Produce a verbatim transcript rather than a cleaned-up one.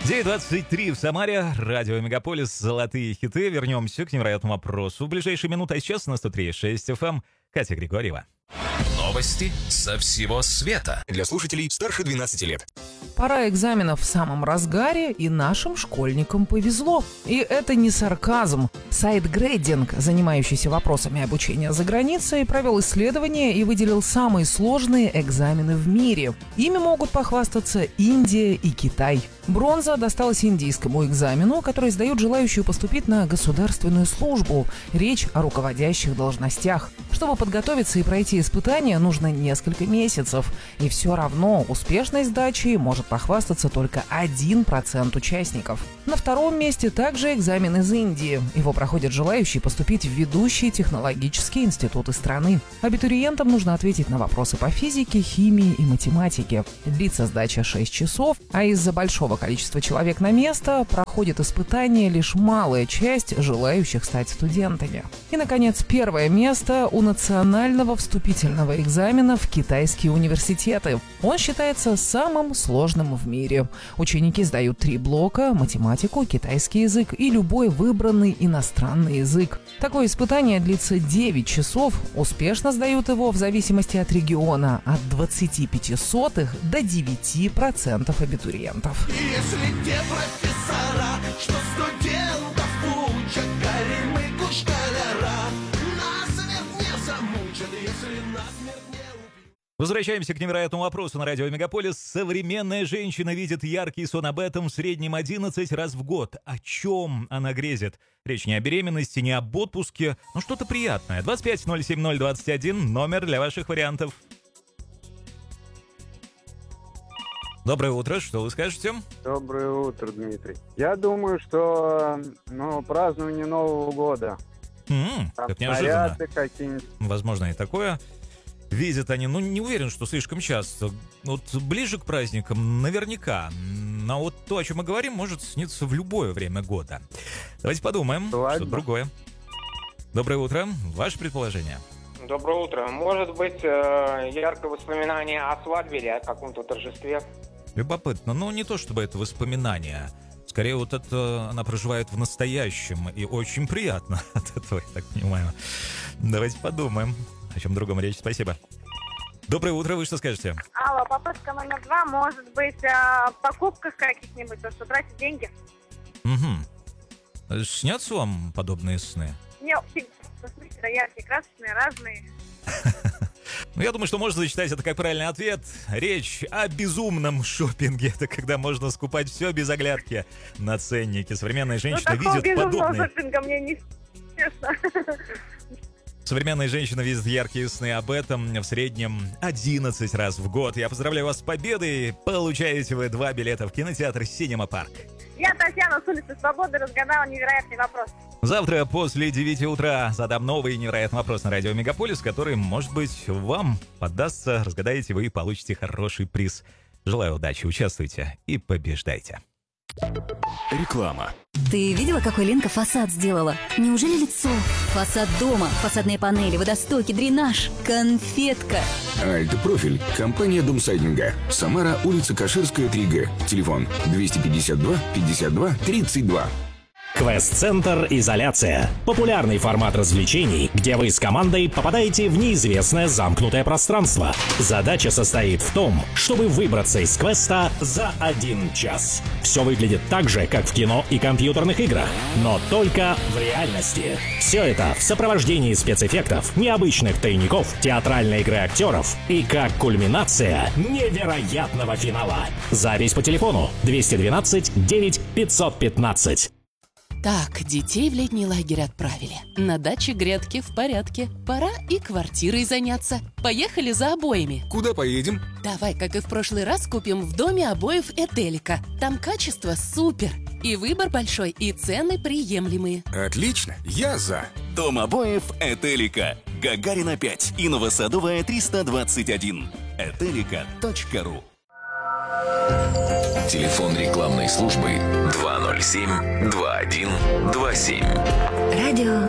девять двадцать три в Самаре, радио Мегаполис, золотые хиты. Вернемся к невероятному вопросу в ближайшие минуты. А сейчас на сто три и шесть эф эм Катя Григорьева. Новости со всего света. Для слушателей старше двенадцати лет. Пора экзаменов в самом разгаре, и нашим школьникам повезло. И это не сарказм. Сайт Грейдинг, занимающийся вопросами обучения за границей, провел исследование и выделил самые сложные экзамены в мире. Ими могут похвастаться Индия и Китай. Бронза досталась индийскому экзамену, который сдают желающие поступить на государственную службу. Речь о руководящих должностях. Чтобы подготовиться и пройти испытания, нужно несколько месяцев. И все равно успешной сдачей может похвастаться только один процент участников. На втором месте также экзамен из Индии. Его проходят желающие поступить в ведущие технологические институты страны. Абитуриентам нужно ответить на вопросы по физике, химии и математике. Длится сдача шесть часов, а из-за большого количества человек на место проходит испытание лишь малая часть желающих стать студентами. И, наконец, первое место у национального вступительного экзамена в китайские университеты. Он считается самым сложным в мире. Ученики сдают три блока – математику, китайский язык и любой выбранный иностранный язык. Такое испытание длится девять часов. Успешно сдают его в зависимости от региона от двадцати пяти сотых до девяти процентов абитуриентов. Если те профессора, что студентов учат, горемыку школяра, насмерть не замучат, если насмерть не убьют. Возвращаемся к невероятному вопросу на радио Мегаполис. Современная женщина видит яркий сон об этом в среднем одиннадцать раз в год. О чем она грезит? Речь не о беременности, не об отпуске, но что-то приятное. двадцать пять ноль семь ноль двадцать один, номер для ваших вариантов. Доброе утро, что вы скажете? Доброе утро, Дмитрий. Я думаю, что ну, празднование Нового года. М-м, Там как неожиданно. наряды какие-нибудь. Возможно, и такое. Видят они, ну, не уверен, что слишком часто. Вот ближе к праздникам наверняка. Но вот то, о чем мы говорим, может сниться в любое время года. Давайте подумаем, Ладно. что-то другое. Доброе утро. Ваше предположение? Доброе утро. Может быть, э, яркое воспоминание о свадьбе или о каком-то торжестве? Любопытно. Но не то, чтобы это воспоминание. Скорее, вот это она проживает в настоящем. И очень приятно от этого, я так понимаю. Давайте подумаем. О чем другом речь. Спасибо. Доброе утро. Вы что скажете? Алло, попытка номер два. Может быть, о покупках каких-нибудь, то, что тратить деньги? Угу. Снятся вам подобные сны? Не, всегда яркие, красочные, разные. Ну, я думаю, что можно зачитать это как правильный ответ. Речь о безумном шопинге. Это когда можно скупать все без оглядки на ценники. Современная женщина ну, видит подобные... шопинга мне не честно. Современная женщина видит яркие сны об этом в среднем одиннадцать раз в год. Я поздравляю вас с победой. Получаете вы два билета в кинотеатр «Синема Парк». Я Татьяна с улицы Свободы разгадала невероятный вопрос. Завтра после девяти утра задам новый невероятный вопрос на радио Мегаполис, который, может быть, вам поддастся. Разгадаете вы и получите хороший приз. Желаю удачи, участвуйте и побеждайте. Реклама. Ты видела, какой Ленка фасад сделала? Неужели лицо? Фасад дома, фасадные панели, водостоки, дренаж. Конфетка. Альт-профиль. Компания Домсайдинга. Самара, улица Каширская, три Г. Телефон двести пятьдесят два пятьдесят два тридцать два. Квест-центр «Изоляция». Популярный формат развлечений, где вы с командой попадаете в неизвестное замкнутое пространство. Задача состоит в том, чтобы выбраться из квеста за один час. Все выглядит так же, как в кино и компьютерных играх, но только в реальности. Все это в сопровождении спецэффектов, необычных тайников, театральной игры актеров и как кульминация невероятного финала. Запись по телефону двести двенадцать девять пятьсот пятнадцать. Так, детей в летний лагерь отправили. На даче грядки в порядке. Пора и квартирой заняться. Поехали за обоями. Куда поедем? Давай, как и в прошлый раз, купим в доме обоев Этелика. Там качество супер. И выбор большой, и цены приемлемые. Отлично, я за. Дом обоев Этелика. Гагарина пять и Новосадовая триста двадцать один. этелика точка ру. Телефон рекламной службы два ноль семь два один два семь. Радио